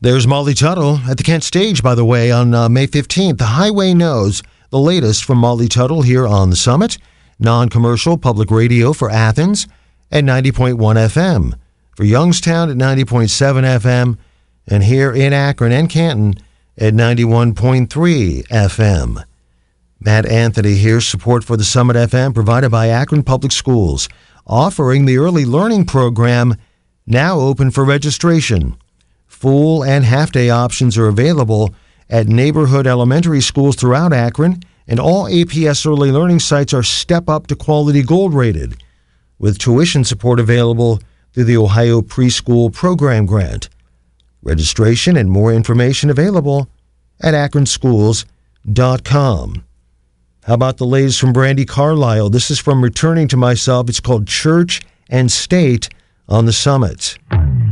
There's Molly Tuttle at the Kent Stage, by the way, on May 15th. The Highway Knows, the latest from Molly Tuttle here on the Summit. Non-commercial public radio for Athens at 90.1 FM. For Youngstown at 90.7 FM. And here in Akron and Canton at 91.3 FM. Matt Anthony here. Support for the Summit FM provided by Akron Public Schools, offering the early learning program now open for registration. Full and half-day options are available at neighborhood elementary schools throughout Akron, and all APS early learning sites are Step Up to Quality Gold rated, with tuition support available through the Ohio Preschool Program Grant. Registration and more information available at akronschools.com. How about the latest from Brandi Carlile? This is from Returning to Myself. It's called Church and State on the Summit.